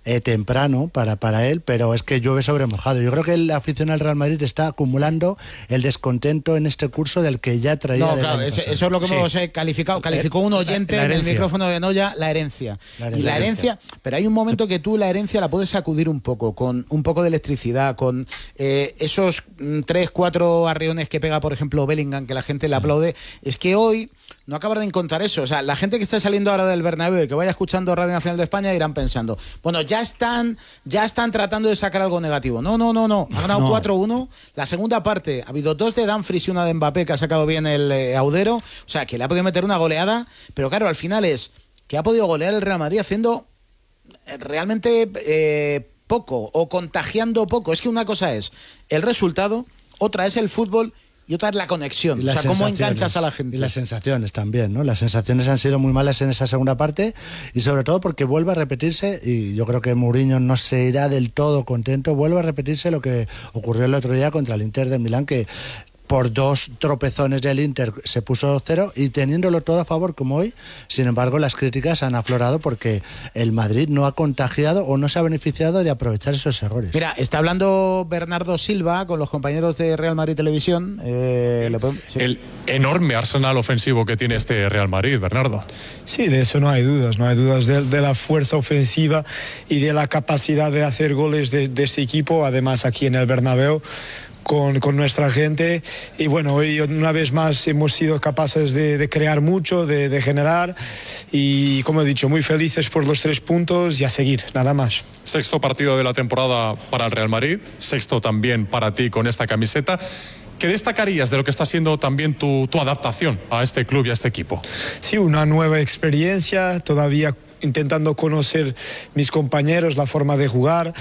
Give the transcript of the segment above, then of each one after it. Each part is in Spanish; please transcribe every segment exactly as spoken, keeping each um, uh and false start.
eh, temprano para, para él, pero es que llueve sobre mojado. Yo creo que el aficionado del Real Madrid está acumulando el descontento en este curso del que ya traía. No, claro, ese, eso es lo que sí. hemos eh, calificado. Calificó un oyente en el micrófono de Noya la herencia. La herencia. Y la herencia, pero hay un momento que tú la herencia la puedes sacudir un poco, con un poco de electricidad, con eh, esos mm, tres, cuatro arriones que pega, por ejemplo, Bellingham, que la gente le aplaude. Es que hoy no acaban de encontrar eso. O sea, la gente que está saliendo ahora del Bernabéu y que vaya escuchando Radio Nacional de España irán pensando, bueno, ya están, ya están tratando de sacar algo negativo. No, no, no, no. Ha ganado no. cuatro uno. La segunda parte, ha habido dos de Dumfries y una de Mbappé, que ha sacado bien el eh, Audero. O sea, que le ha podido meter una goleada. Pero claro, al final es que ha podido golear el Real Madrid haciendo realmente eh, poco o contagiando poco. Es que una cosa es el resultado, otra es el fútbol y otra es la conexión. O sea, cómo enganchas a la gente. Y las sensaciones también, ¿no? Las sensaciones han sido muy malas en esa segunda parte y sobre todo porque vuelve a repetirse, y yo creo que Mourinho no se irá del todo contento, vuelve a repetirse lo que ocurrió el otro día contra el Inter de Milán, que por dos tropezones del Inter se puso cero y teniéndolo todo a favor como hoy. Sin embargo, las críticas han aflorado porque el Madrid no ha contagiado o no se ha beneficiado de aprovechar esos errores. Mira, está hablando Bernardo Silva con los compañeros de Real Madrid Televisión. Eh, ¿le podemos? Sí. El enorme arsenal ofensivo que tiene este Real Madrid, Bernardo. Sí, de eso no hay dudas, no hay dudas de, de la fuerza ofensiva y de la capacidad de hacer goles de, de este equipo, además aquí en el Bernabéu. Con, con nuestra gente, y bueno, hoy una vez más hemos sido capaces de, de crear mucho, de, de generar, y como he dicho, muy felices por los tres puntos y a seguir, nada más. Sexto partido de la temporada para el Real Madrid, sexto también para ti con esta camiseta. ¿Qué destacarías de lo que está siendo también tu, tu adaptación a este club y a este equipo? Sí, una nueva experiencia, todavía intentando conocer mis compañeros, la forma de jugar,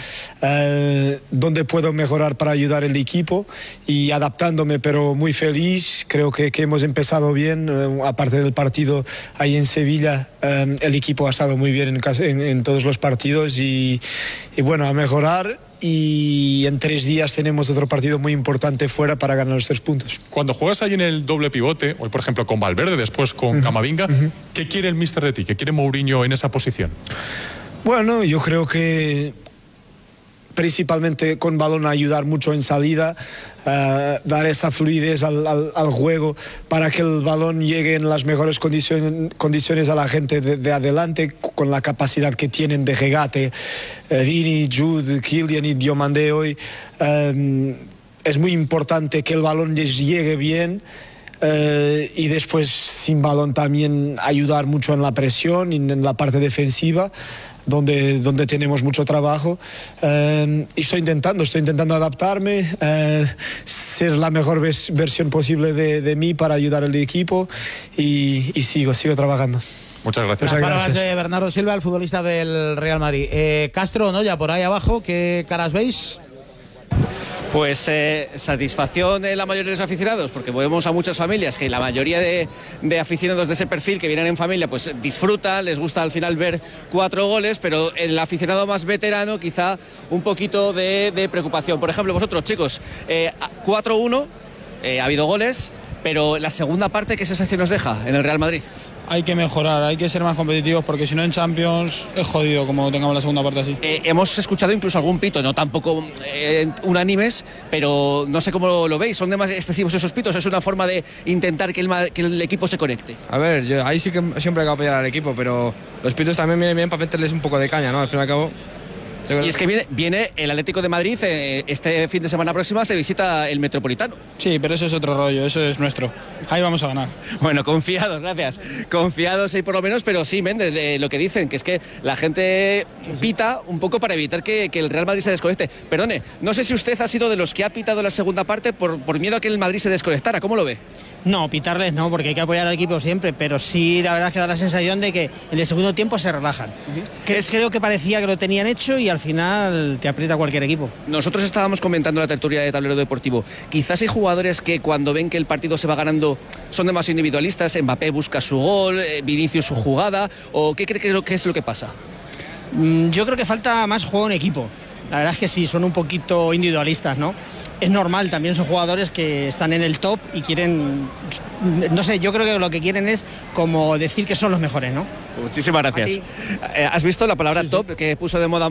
eh, dónde puedo mejorar para ayudar al equipo y adaptándome, pero muy feliz. Creo que, que hemos empezado bien, eh, aparte del partido ahí en Sevilla, eh, el equipo ha estado muy bien en, en, en todos los partidos y, y bueno, a mejorar. Y en tres días tenemos otro partido muy importante fuera para ganar los tres puntos. Cuando juegas ahí en el doble pivote, hoy por ejemplo con Valverde, después con uh-huh. Camavinga, uh-huh. ¿qué quiere el míster de ti? ¿Qué quiere Mourinho en esa posición? Bueno, yo creo que principalmente con balón ayudar mucho en salida, uh, dar esa fluidez al, al, al juego para que el balón llegue en las mejores condiciones, condiciones a la gente de, de adelante, con la capacidad que tienen de regate, uh, Vini, Jude, Kylian y Diomandé hoy. Um, es muy importante que el balón les llegue bien. Uh, y después sin balón también ayudar mucho en la presión y en la parte defensiva, donde, donde tenemos mucho trabajo. Uh, y estoy intentando, estoy intentando adaptarme, uh, ser la mejor ves, versión posible de, de mí para ayudar al equipo y, y sigo, sigo trabajando. Muchas gracias. Muchas gracias. De Bernardo Silva, el futbolista del Real Madrid. Eh, Castro, ¿no? Ya por ahí abajo, ¿qué caras veis? Pues eh, satisfacción de la mayoría de los aficionados, porque vemos a muchas familias que la mayoría de, de aficionados de ese perfil que vienen en familia pues disfrutan, les gusta al final ver cuatro goles, pero el aficionado más veterano quizá un poquito de, de preocupación. Por ejemplo, vosotros chicos, eh, cuatro uno, eh, ha habido goles, pero la segunda parte, ¿qué sensación nos deja en el Real Madrid? Hay que mejorar, hay que ser más competitivos porque si no en Champions es jodido como tengamos la segunda parte así. Eh, hemos escuchado incluso algún pito, no tampoco eh, unánimes, pero no sé cómo lo veis, ¿son demasiado excesivos esos pitos? ¿Es una forma de intentar que el, que el equipo se conecte? A ver, yo, ahí sí que siempre hay que apoyar al equipo, pero los pitos también vienen bien para meterles un poco de caña, ¿no? Al fin y al cabo... Y es que viene, viene el Atlético de Madrid, eh, este fin de semana próxima se visita el Metropolitano. Sí, pero eso es otro rollo, eso es nuestro. Ahí vamos a ganar. Bueno, confiados, gracias. Confiados ahí por lo menos, pero sí, Méndez, de lo que dicen, que es que la gente pita un poco para evitar que, que el Real Madrid se desconecte. Perdone, no sé si usted ha sido de los que ha pitado la segunda parte por, por miedo a que el Madrid se desconectara, ¿cómo lo ve? No, pitarles no, porque hay que apoyar al equipo siempre, pero sí la verdad es que da la sensación de que en el segundo tiempo se relajan. Uh-huh. Que es, creo que parecía que lo tenían hecho y al final te aprieta cualquier equipo. Nosotros estábamos comentando la tertulia de Tablero Deportivo. Quizás hay jugadores que cuando ven que el partido se va ganando son demasiado individualistas, Mbappé busca su gol, Vinicius su jugada, ¿o qué cree que es lo que, es lo que pasa? Mm, yo creo que falta más juego en equipo. La verdad es que sí, son un poquito individualistas, ¿no? Es normal, también son jugadores que están en el top y quieren, no sé, yo creo que lo que quieren es como decir que son los mejores, ¿no? Muchísimas gracias. Eh, ¿Has visto la palabra sí, top sí. que puso de moda